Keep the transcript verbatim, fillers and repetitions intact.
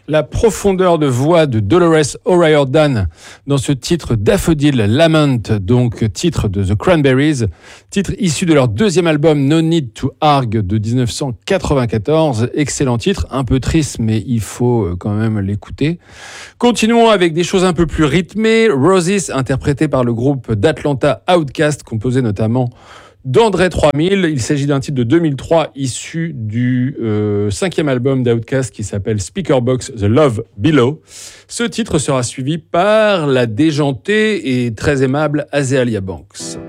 La profondeur de voix de Dolores O'Riordan dans ce titre Daffodil Lament, donc titre de The Cranberries, titre issu de leur deuxième album No Need to Argue de dix-neuf cent quatre-vingt-quatorze. Excellent titre, un peu triste mais il faut quand même l'écouter. Continuons avec des choses un peu plus rythmées. Roses, interprété par le groupe d'Atlanta Outkast, composé notamment d'André trois mille. Il s'agit d'un titre de deux mille trois issu du euh, cinquième album d'Outkast qui s'appelle Speakerboxx The Love Below. Ce titre sera suivi par la déjantée et très aimable Azealia Banks.